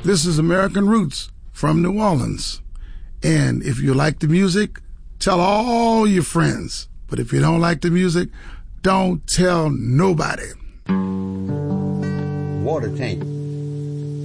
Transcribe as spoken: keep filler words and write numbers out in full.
This is American Roots from New Orleans. And if you like the music, tell all your friends. But if you don't like the music, don't tell nobody. Water tank.